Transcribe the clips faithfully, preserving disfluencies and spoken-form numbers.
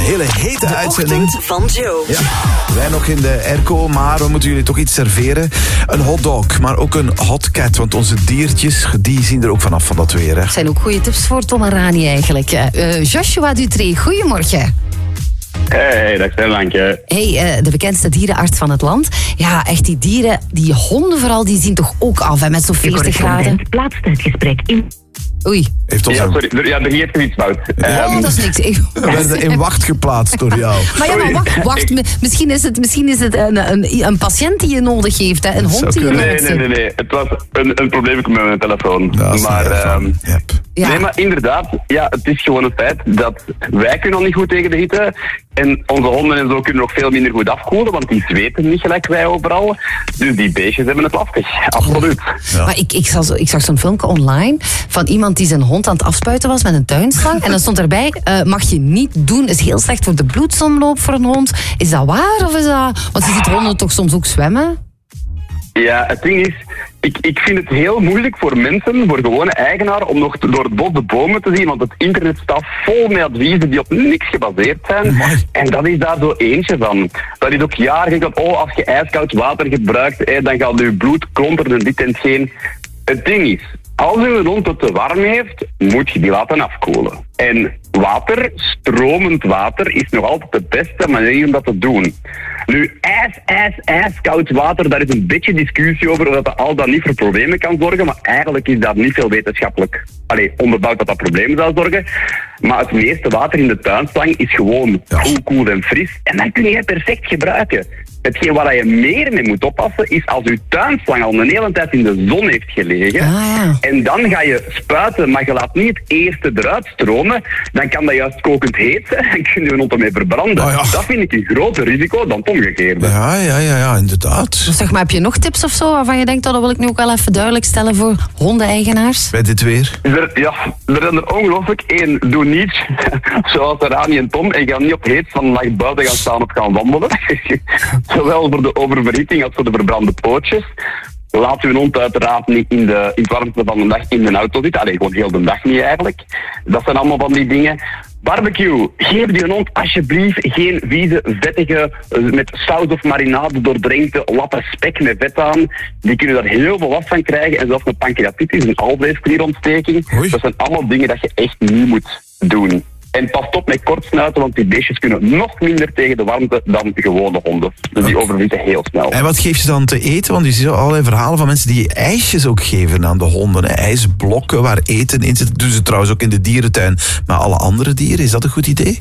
hele hete de uitzending van Joe. Ja, wij nog in de airco, maar we moeten jullie toch iets serveren. Een hotdog, maar ook een hotcat, want onze diertjes, die zien er ook vanaf van dat weer. Hè. Dat zijn ook goede tips voor Tom en Rani eigenlijk. Uh, Joshua Dutré, goedemorgen. Hey, dag Sterlankje. Hey, uh, de bekendste dierenarts van het land. Ja, echt die dieren, die honden vooral, die zien toch ook af hè, met zo'n veertig graden. Plaatst het gesprek in. Oei. Heeft ons ja, een... sorry. Er, ja, er heeft er iets fout. Oh, um, dat is niks. We werden in wacht geplaatst door jou. Maar ja, maar wacht, wacht. Misschien is het, misschien is het een, een, een patiënt die je nodig heeft, hè? Een hond die je nodig nee, heeft. nee, nee, nee. Het was een, een probleem met mijn telefoon. Dat maar, um, yep. Ja. Nee, maar inderdaad, ja, het is gewoon een feit dat wij kunnen al niet goed tegen de hitte. En onze honden en zo kunnen nog veel minder goed afkoelen, want die zweten niet gelijk wij overal. Dus die beestjes hebben het lastig, absoluut. Ja. Maar ik, ik, zag zo, ik zag zo'n filmpje online van iemand die zijn hond aan het afspuiten was met een tuinslang. En dan stond erbij, uh, mag je niet doen, is heel slecht voor de bloedsomloop voor een hond. Is dat waar of is dat... Want je ziet honden toch soms ook zwemmen? Ja, het ding is, ik, ik vind het heel moeilijk voor mensen, voor gewone eigenaren, om nog door het bos de bomen te zien, want het internet staat vol met adviezen die op niks gebaseerd zijn. Amai. En dat is daar zo eentje van. Dat is ook jaren dat, oh, als je ijskoud water gebruikt, eh, dan gaat je bloed klonteren en dit en hetgeen. Het ding is, als je een hond het te warm heeft, moet je die laten afkoelen. En water, stromend water, is nog altijd de beste manier om dat te doen. Nu, ijs, ijs, ijskoud water, daar is een beetje discussie over of dat al dan niet voor problemen kan zorgen, maar eigenlijk is daar niet veel wetenschappelijk allee, onderbouwd dat dat problemen zou zorgen. Maar het meeste water in de tuinslang is gewoon koel, koel en fris en dat kun je perfect gebruiken. Hetgeen waar je meer mee moet oppassen is als je tuinslang al een hele tijd in de zon heeft gelegen ah, ja. en dan ga je spuiten, maar je laat niet het eerste eruit stromen, dan kan dat juist kokend heet zijn en kun je een hond ermee verbranden. Oh, ja. Dat vind ik een groter risico dan het omgekeerde. Ja, ja, ja, ja, inderdaad. Dus zeg maar, heb je nog tips of zo waarvan je denkt, oh, dat wil ik nu ook wel even duidelijk stellen voor hondeneigenaars? Bij dit weer? Er, ja, er zijn er ongelooflijk één. Doe niet zoals Rani en Tom en ga niet op heet van de nacht buiten gaan staan of gaan wandelen. Zowel voor de oververhitting als voor de verbrande pootjes. Laat uw hond uiteraard niet in, de, in het warmte van de dag in de auto zitten. Allee, gewoon heel de dag niet eigenlijk. Dat zijn allemaal van die dingen. Barbecue. Geef die hond alsjeblieft geen vieze, vettige, met saus of marinade doordrenkte lappen spek met vet aan. Die kunnen daar heel veel last van krijgen. En zelfs een pancreatitis, een alvleesklierontsteking. Oei. Dat zijn allemaal dingen dat je echt niet moet doen. En pas op met kortsnuiten, want die beestjes kunnen nog minder tegen de warmte dan gewone honden. Dus die overwieten heel snel. En wat geef je dan te eten? Want je ziet allerlei verhalen van mensen die ijsjes ook geven aan de honden. Hè? IJsblokken waar eten in zit. Dat doen ze trouwens ook in de dierentuin. Maar alle andere dieren, is dat een goed idee?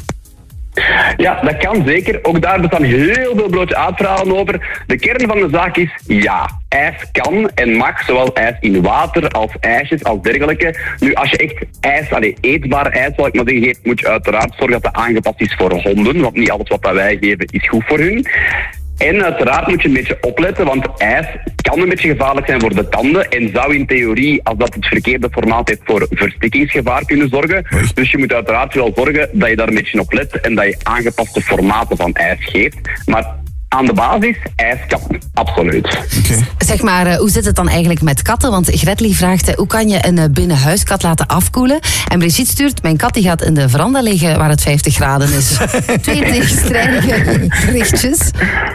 Ja, dat kan zeker. Ook daar bestaan heel veel broodje uitverhalen over. De kern van de zaak is, ja, ijs kan en mag, zowel ijs in water als ijsjes als dergelijke. Nu, als je echt ijs, allee, eetbaar ijs, zal ik maar zeggen, geeft, moet je uiteraard zorgen dat dat aangepast is voor honden, want niet alles wat wij geven is goed voor hun. En uiteraard moet je een beetje opletten, want ijs kan een beetje gevaarlijk zijn voor de tanden en zou in theorie, als dat het verkeerde formaat heeft, voor verstikkingsgevaar kunnen zorgen. Dus je moet uiteraard wel zorgen dat je daar een beetje op let en dat je aangepaste formaten van ijs geeft. Maar aan de basis, ijs kan. Absoluut. Okay. Zeg maar, uh, hoe zit het dan eigenlijk met katten? Want Gretli vraagt, uh, hoe kan je een uh, binnenhuiskat laten afkoelen? En Brigitte stuurt, mijn kat die gaat in de veranda liggen waar het vijftig graden is. Twee tegenstrijdige berichtjes.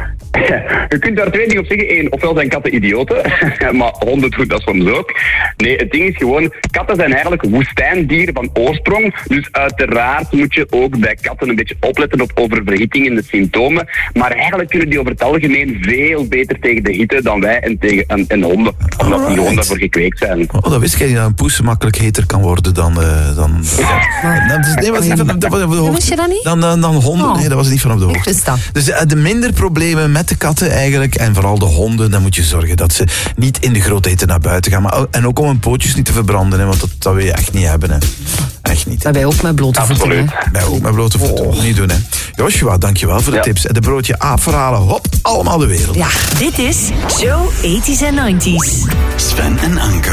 Je kunt daar twee dingen op zeggen. Eén, ofwel zijn katten idioten, maar honden doen dat soms ook. Nee, het ding is gewoon, katten zijn eigenlijk woestijndieren van oorsprong. Dus uiteraard moet je ook bij katten een beetje opletten op oververhitting en de symptomen. Maar eigenlijk kunnen die over het algemeen veel beter tegen de hitte dan wij en tegen en, en honden. Omdat die Alright. gewoon daarvoor gekweekt zijn. Oh, dat wist ik niet, dat een poes makkelijk heter kan worden dan... Uh, dan ja. Dat is- nee, dat was niet van, dat was van de hoofd. Wist je dat niet? Dan, dan, dan honden, Oh. nee, dat was niet van op de Ik hoogte. wist dat. Dus uh, de minder problemen met de katten eigenlijk, en vooral de honden, dan moet je zorgen dat ze niet in de grote hitte naar buiten gaan. Maar, en ook om hun pootjes niet te verbranden, hè, want dat, dat wil je echt niet hebben. Hè. Echt niet. Dat wij ook met blote voeten. Absoluut. Hè. Wij ook met blote voeten. Oh. Niet doen, hè. Joshua, dankjewel voor de Ja. tips. En de broodje aapverhalen, hop, allemaal de wereld. Ja. Dit is Joe, eighties en nineties. Sven en Anke.